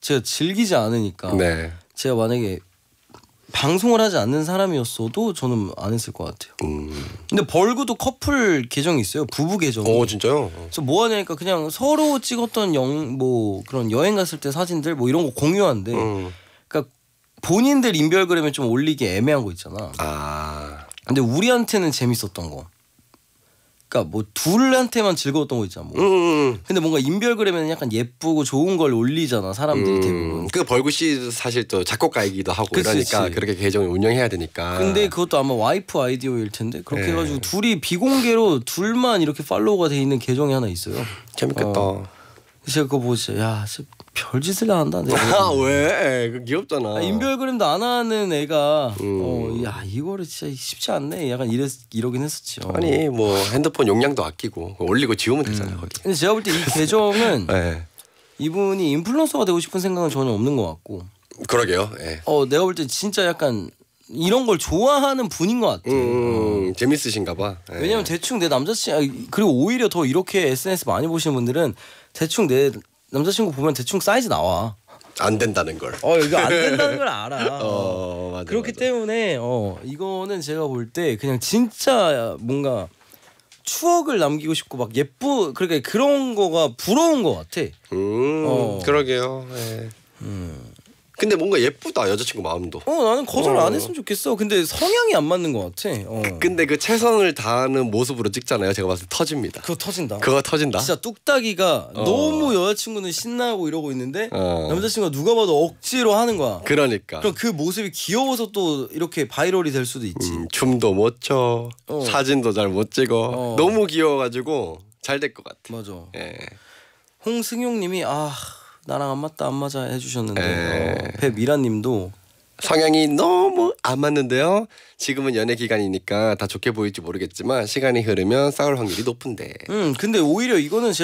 제가 즐기지 않으니까 네. 제가 만약에 방송을 하지 않는 사람이었어도 저는 안 했을 것 같아요. 근데 벌구도 커플 계정이 있어요. 부부 계정. 오 진짜요? 그래서 뭐 하냐니까 그냥 서로 찍었던 뭐 그런 여행 갔을 때 사진들 뭐 이런 거 공유한대. 그러니까 본인들 인별그램에 좀 올리기 애매한 거 있잖아. 아. 근데 우리한테는 재밌었던 거. 그러니까 뭐 둘한테만 즐거웠던 거 있잖아. 뭐. 근데 뭔가 인별그램에는 약간 예쁘고 좋은 걸 올리잖아 사람들이 대부분. 그 벌구 씨 사실 또 작곡가이기도 하고 그치, 이러니까 그치. 그렇게 계정을 운영해야 되니까. 근데 그것도 아마 와이프 아이디어일 텐데 그렇게 네. 해가지고 둘이 비공개로 둘만 이렇게 팔로우가 돼 있는 계정이 하나 있어요. 재밌겠다. 제가 그거 보고 진짜 야 진짜 별짓을 안 한다. 아 왜? 그 귀엽잖아. 인별그램도 안 하는 애가 야 이거를 진짜 쉽지 않네. 약간 이러긴 했었지. 아니 뭐 핸드폰 용량도 아끼고 올리고 지우면 되잖아 거기. 근데 제가 볼 때 이 계정은 네. 이분이 인플루언서가 되고 싶은 생각은 전혀 없는 것 같고. 그러게요. 예. 내가 볼 때 진짜 약간 이런 걸 좋아하는 분인 것 같아. 재밌으신가 봐. 예. 왜냐면 대충 내 남자친구 그리고 오히려 더 이렇게 SNS 많이 보시는 분들은 대충 내 남자친구 보면 대충 사이즈 나와. 안 된다는 걸. 이거 안 된다는 걸 알아. 맞아, 그렇기 맞아. 때문에 이거는 제가 볼 때 그냥 진짜 뭔가 추억을 남기고 싶고 막 그러니까 그런 거가 부러운 것 같아. 그러게요. 예. 근데 뭔가 예쁘다 여자친구 마음도. 나는 거절 안 했으면 좋겠어. 근데 성향이 안 맞는 것 같아. 근데 그 최선을 다하는 모습으로 찍잖아요. 제가 봤을 때 터집니다. 그거 터진다. 그거 터진다. 진짜 뚝딱이가 너무 여자친구는 신나고 이러고 있는데 남자친구가 누가 봐도 억지로 하는 거야. 그러니까. 그럼 그 모습이 귀여워서 또 이렇게 바이럴이 될 수도 있지. 춤도 못 춰. 사진도 잘 못 찍어. 너무 귀여워가지고 잘 될 것 같아. 맞아. 예. 홍승용님이 나랑 안 맞다 안 맞아 해주셨는데 배미라님도 성향이 너무 안 맞는데요. 지금은 연애 기간이니까 다 좋게 보일지 모르겠지만 시간이 흐르면 싸울 확률이 높은데. 근데 오히려 이거는